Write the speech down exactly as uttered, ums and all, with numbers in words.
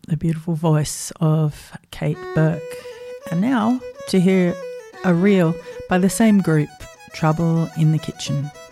the beautiful voice of Kate Burke. And now to hear a reel by the same group, Trouble in the Kitchen.